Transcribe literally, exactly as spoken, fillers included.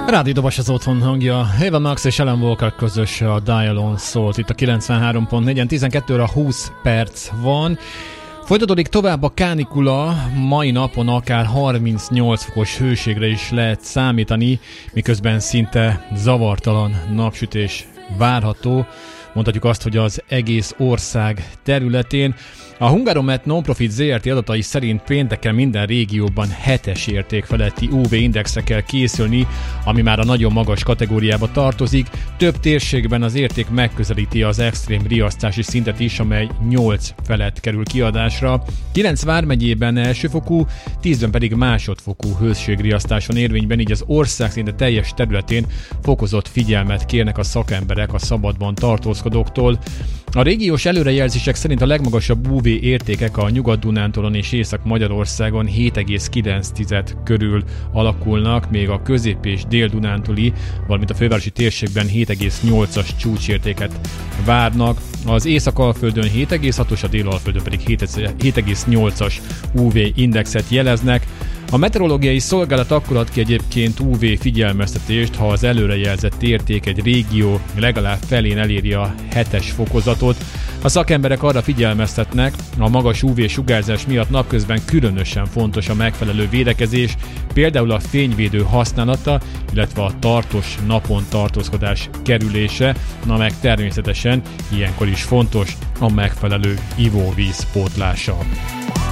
Rádió Dobas az otthon hangja. Eva Max és Alan Walker közös a Dial-on szólt itt a kilencvenhárom pont négyen. tizenkettő óra húsz perc van. Folytatódik tovább a kánikula, mai napon akár harmincnyolc fokos hőségre is lehet számítani, miközben szinte zavartalan napsütés várható. Mondhatjuk azt, hogy az egész ország területén. A Hungaromet Nonprofit zé er té adatai szerint pénteken minden régióban hetes érték feletti ú vé indexre kell készülni, ami már a nagyon magas kategóriába tartozik. Több térségben az érték megközelíti az extrém riasztási szintet is, amely nyolc felett kerül kiadásra. kilenc vármegyében elsőfokú, tízben pedig másodfokú hőségriasztás van érvényben, így az ország szinte teljes területén fokozott figyelmet kérnek a szakemberek a szabadban tartózkodóktól. A régiós előrejelzések szerint a legmagasabb ú vé értékek a Nyugat-Dunántúlon és Észak-Magyarországon hét egész kilenc körül alakulnak, még a Közép- és Dél-Dunántúli, valamint a fővárosi térségben hét egész nyolcas csúcsértéket várnak. Az Észak-Alföldön hét egész hatos, a Dél-Alföldön pedig hét egész nyolcas ú vé indexet jeleznek. A meteorológiai szolgálat akkor ad ki egyébként ú vé figyelmeztetést, ha az előrejelzett érték egy régió legalább felén eléri a hetes fokozatot. A szakemberek arra figyelmeztetnek, a magas ú vé sugárzás miatt napközben különösen fontos a megfelelő védekezés, például a fényvédő használata, illetve a tartós napon tartózkodás kerülése, na meg természetesen ilyenkor is fontos a megfelelő ivóvíz pótlása.